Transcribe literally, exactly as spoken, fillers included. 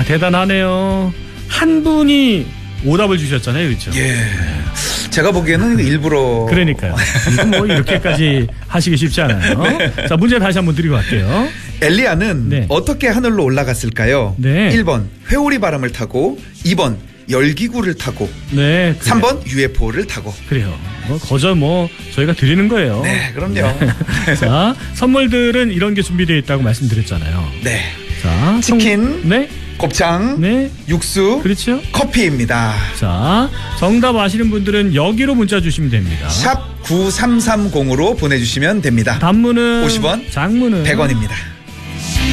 대단하네요. 한 분이 오답을 주셨잖아요, 그렇죠? 예. 제가 보기에는 일부러. 그러니까요. 뭐 이렇게까지 하시기 쉽지 않아요. 네. 자, 문제 다시 한번 드리고 갈게요. 엘리야는 네. 어떻게 하늘로 올라갔을까요? 네. 일 번 회오리 바람을 타고, 이 번 열기구를 타고, 네, 삼 번 유에프오를 타고. 그래요. 뭐 거저 뭐 저희가 드리는 거예요. 네, 그럼요. 네. 자, 선물들은 이런 게 준비되어 있다고 말씀드렸잖아요. 네. 자, 치킨, 성... 네, 곱창, 네, 육수, 그렇죠. 커피입니다. 자, 정답 아시는 분들은 여기로 문자 주시면 됩니다. 샵 구삼삼공으로 보내주시면 됩니다. 단문은 오십 원, 장문은 백 원입니다.